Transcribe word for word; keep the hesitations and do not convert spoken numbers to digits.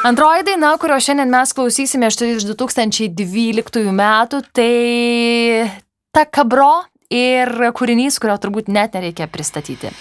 Antroji daina, kurio šiandien mes klausysime iš du tūkstančiai dvyliktųjų metų, tai Takabro ir kūrinys, kurio turbūt net nereikia pristatyti.